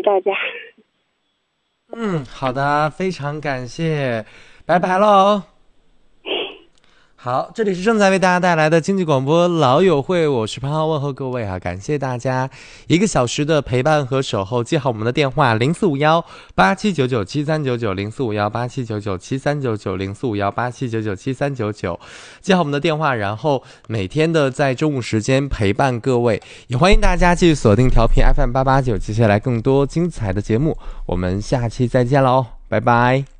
大家。 好的，非常感谢，拜拜喽。好，这里是正在为大家带来的经济广播老友会，我是潘浩，问候各位啊，感谢大家1个小时的陪伴和守候。记好我们的电话0451-8799-7399，0451-8799-7399，0451-8799-7399，记好我们的电话，然后每天的在中午时间陪伴各位，也欢迎大家继续锁定调频 FM889，接下来更多精彩的节目，我们下期再见喽，拜拜。